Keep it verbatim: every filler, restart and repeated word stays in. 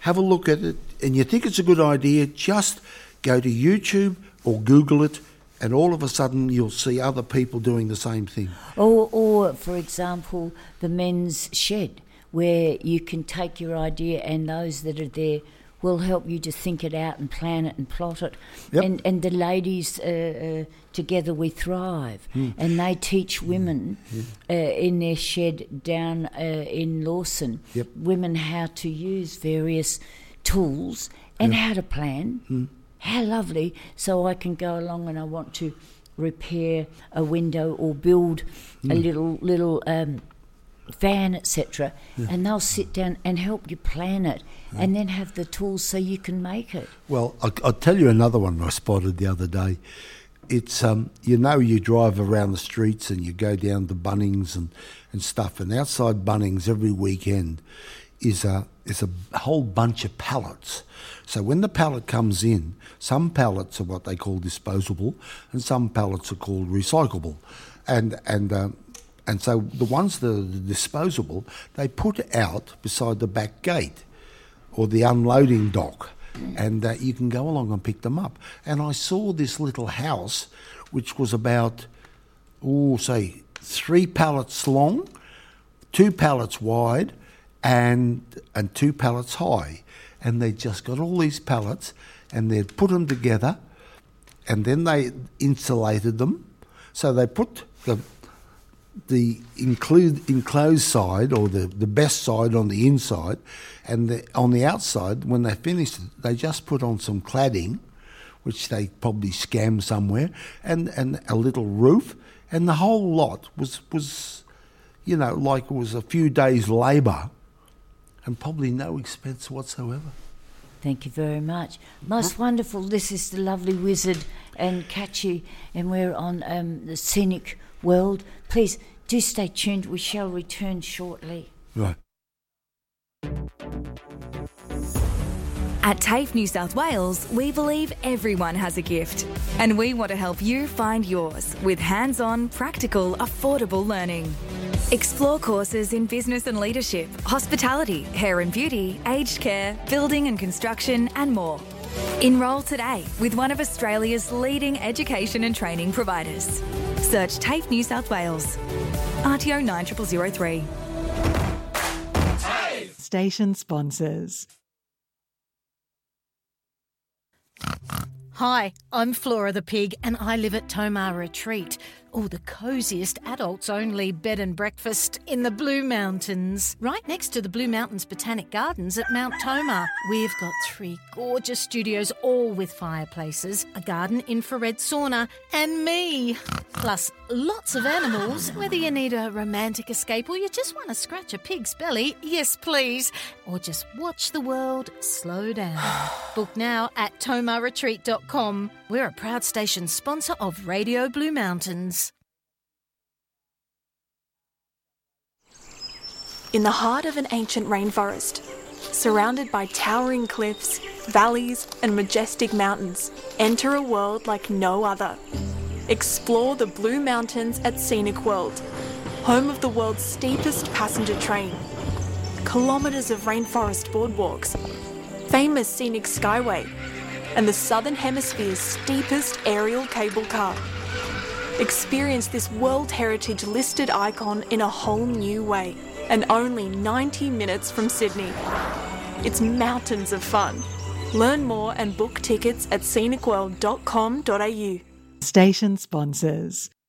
have a look at it, and you think it's a good idea, just go to YouTube or Google it, and all of a sudden you'll see other people doing the same thing. Or, or for example, the men's shed, where you can take your idea and those that are there will help you to think it out and plan it and plot it. Yep. And and the ladies, uh, uh, Together We Thrive, mm. and they teach women mm. uh, in their shed down uh, in Lawson, yep. women how to use various tools and yep. how to plan. Mm. How lovely. So I can go along and I want to repair a window or build mm. a little little um, van, et cetera. Yeah. And they'll sit down and help you plan it yeah. and then have the tools so you can make it. Well, I'll, I'll tell you another one I spotted the other day. It's, um, you know, you drive around the streets and you go down to Bunnings and, and stuff, and outside Bunnings every weekend is a, is a whole bunch of pallets. So when the pallet comes in, some pallets are what they call disposable and some pallets are called recyclable. And, and, um, and so the ones that are disposable, they put out beside the back gate or the unloading dock. And uh, you can go along and pick them up. And I saw this little house, which was about, oh, say, three pallets long, two pallets wide, and and two pallets high. And they just got all these pallets, and they'd put them together, and then they insulated them. So they put the the include enclosed side, or the, the best side, on the inside, and the, on the outside, when they finished it, they just put on some cladding, which they probably scammed somewhere, and, and a little roof, and the whole lot was, was, you know, like it was a few days' labour and probably no expense whatsoever. Thank you very much. Most huh? wonderful. This is the lovely Wizard and Catchy, and we're on um, the Scenic World. Please do stay tuned. We shall return shortly. Right. At TAFE New South Wales, we believe everyone has a gift, and we want to help you find yours with hands-on, practical, affordable learning. Explore courses in business and leadership, hospitality, hair and beauty, aged care, building and construction, and more. Enrol today with one of Australia's leading education and training providers. Search TAFE New South Wales. R T O nine zero zero zero three. Station sponsors. Hi, I'm Flora the Pig and I live at Tomar Retreat. Oh, the cosiest adults-only bed and breakfast in the Blue Mountains. Right next to the Blue Mountains Botanic Gardens at Mount Tomar. We've got three gorgeous studios, all with fireplaces, a garden infrared sauna, and me. Plus, lots of animals. Whether you need a romantic escape or you just want to scratch a pig's belly, yes please. Or just watch the world slow down. Book now at tomar retreat dot com. We're a proud station sponsor of Radio Blue Mountains. In the heart of an ancient rainforest, surrounded by towering cliffs, valleys, and majestic mountains, enter a world like no other. Explore the Blue Mountains at Scenic World, home of the world's steepest passenger train, kilometres of rainforest boardwalks, famous scenic skyway, and the Southern Hemisphere's steepest aerial cable car. Experience this World Heritage listed icon in a whole new way, and only ninety minutes from Sydney. It's mountains of fun. Learn more and book tickets at scenic world dot com dot a u. Station sponsors.